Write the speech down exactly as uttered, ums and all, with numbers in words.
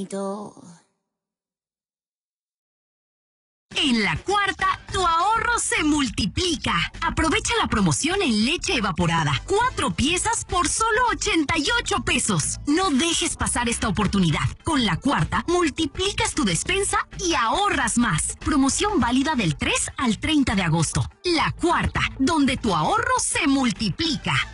En La Cuarta, tu ahorro se multiplica. Aprovecha la promoción en leche evaporada. Cuatro piezas por solo ochenta y ocho pesos. No dejes pasar esta oportunidad. Con La Cuarta, multiplicas tu despensa y ahorras más. Promoción válida del tres al treinta de agosto. La Cuarta, donde tu ahorro se multiplica.